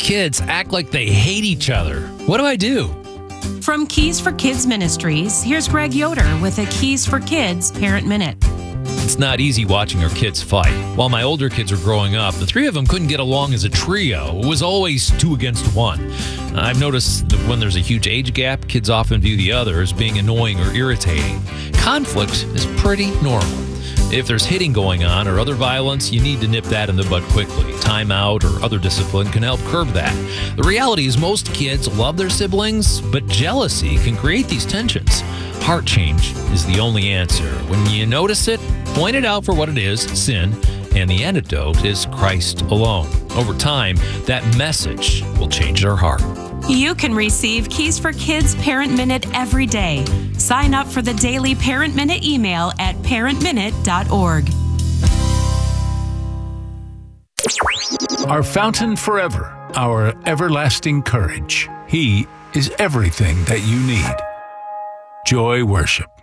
kids act like they hate each other. What do I do? From Keys for Kids Ministries, here's Greg Yoder with a Keys for Kids Parent Minute. It's not easy watching our kids fight. While my older kids were growing up, the three of them couldn't get along as a trio. It was always 2 against 1. I've noticed that when there's a huge age gap, kids often view the other as being annoying or irritating. Conflict is pretty normal. If there's hitting going on or other violence, you need to nip that in the bud quickly. Timeout or other discipline can help curb that. The reality is most kids love their siblings, but jealousy can create these tensions. Heart change is the only answer. When you notice it, point it out for what it is, sin, and the antidote is Christ alone. Over time, that message will change their heart. You can receive Keys for Kids Parent Minute every day. Sign up for the daily Parent Minute email at parentminute.org. Our fountain forever, our everlasting courage. He is everything that you need. Joy Worship.